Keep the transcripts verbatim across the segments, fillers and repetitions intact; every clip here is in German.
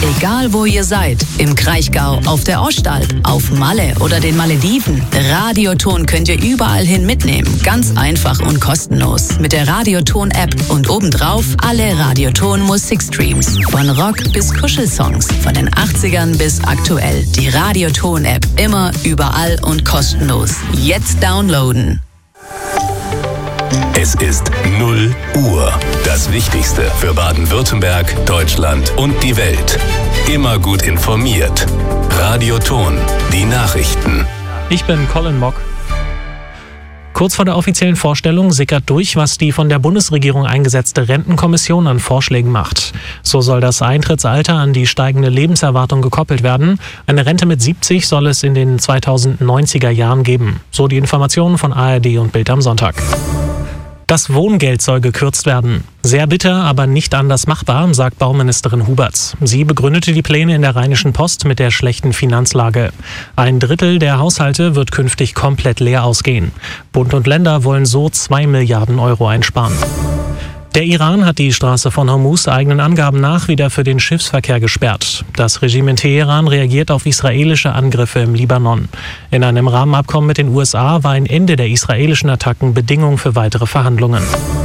Egal wo ihr seid, im Kraichgau, auf der Ostalb, auf Malle oder den Malediven, Radioton könnt ihr überall hin mitnehmen. Ganz einfach und kostenlos. Mit der Radioton-App und obendrauf alle Radioton-Musikstreams. Von Rock bis Kuschelsongs, von den achtzigern bis aktuell. Die Radioton-App immer, überall und kostenlos. Jetzt downloaden. Es ist null Uhr. Das Wichtigste für Baden-Württemberg, Deutschland und die Welt. Immer gut informiert. Radioton, die Nachrichten. Ich bin Colin Mock. Kurz vor der offiziellen Vorstellung sickert durch, was die von der Bundesregierung eingesetzte Rentenkommission an Vorschlägen macht. So soll das Eintrittsalter an die steigende Lebenserwartung gekoppelt werden. Eine Rente mit siebzig soll es in den zweitausendneunziger Jahren geben. So die Informationen von A R D und Bild am Sonntag. Das Wohngeld soll gekürzt werden. Sehr bitter, aber nicht anders machbar, sagt Bauministerin Huberts. Sie begründete die Pläne in der Rheinischen Post mit der schlechten Finanzlage. Ein Drittel der Haushalte wird künftig komplett leer ausgehen. Bund und Länder wollen so zwei Milliarden Euro einsparen. Der Iran hat die Straße von Hormuz eigenen Angaben nach wieder für den Schiffsverkehr gesperrt. Das Regime in Teheran reagiert auf israelische Angriffe im Libanon. In einem Rahmenabkommen mit den U S A war ein Ende der israelischen Attacken Bedingung für weitere Verhandlungen.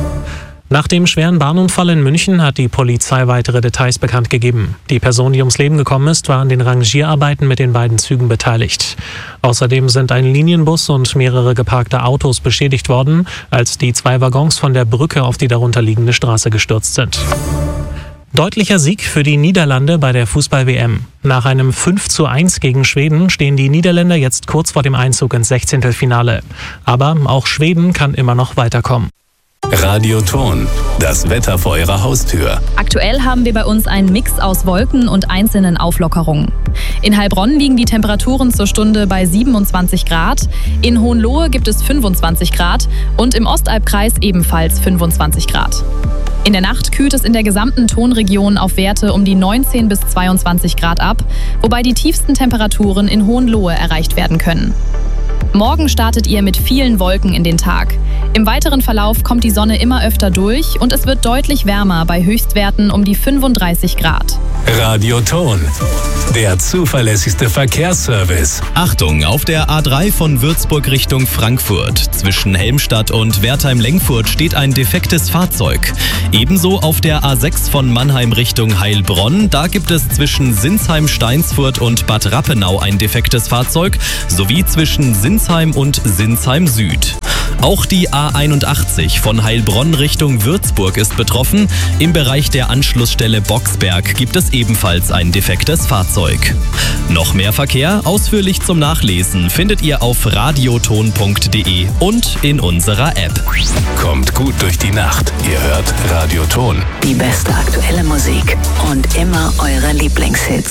Nach dem schweren Bahnunfall in München hat die Polizei weitere Details bekannt gegeben. Die Person, die ums Leben gekommen ist, war an den Rangierarbeiten mit den beiden Zügen beteiligt. Außerdem sind ein Linienbus und mehrere geparkte Autos beschädigt worden, als die zwei Waggons von der Brücke auf die darunterliegende Straße gestürzt sind. Deutlicher Sieg für die Niederlande bei der Fußball-W M. Nach einem fünf zu eins gegen Schweden stehen die Niederländer jetzt kurz vor dem Einzug ins Sechzehntelfinale. Aber auch Schweden kann immer noch weiterkommen. Radioton, das Wetter vor Ihrer Haustür. Aktuell haben wir bei uns einen Mix aus Wolken und einzelnen Auflockerungen. In Heilbronn liegen die Temperaturen zur Stunde bei siebenundzwanzig Grad, in Hohenlohe gibt es fünfundzwanzig Grad und im Ostalbkreis ebenfalls fünfundzwanzig Grad. In der Nacht kühlt es in der gesamten Tonregion auf Werte um die neunzehn bis zweiundzwanzig Grad ab, wobei die tiefsten Temperaturen in Hohenlohe erreicht werden können. Morgen startet ihr mit vielen Wolken in den Tag. Im weiteren Verlauf kommt die Sonne immer öfter durch und es wird deutlich wärmer bei Höchstwerten um die fünfunddreißig Grad. Radioton, der zuverlässigste Verkehrsservice. Achtung, auf der A drei von Würzburg Richtung Frankfurt. Zwischen Helmstadt und Wertheim-Lenkfurt steht ein defektes Fahrzeug. Ebenso auf der A sechs von Mannheim Richtung Heilbronn. Da gibt es zwischen Sinsheim-Steinsfurt und Bad Rappenau ein defektes Fahrzeug, sowie zwischen Sinsheim und Sinsheim Süd. Auch die A einundachtzig von Heilbronn Richtung Würzburg ist betroffen. Im Bereich der Anschlussstelle Boxberg gibt es ebenfalls ein defektes Fahrzeug. Noch mehr Verkehr, ausführlich zum Nachlesen, findet ihr auf radioton punkt de und in unserer App. Kommt gut durch die Nacht. Ihr hört Radioton. Die beste aktuelle Musik und immer eure Lieblingshits.